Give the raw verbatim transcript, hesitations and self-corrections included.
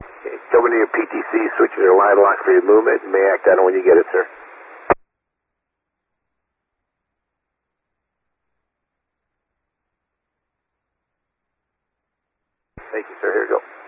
Coming to your P T C, switching your line lock for your movement, and may act on it when you get it, sir. Thank you, sir. Here you go.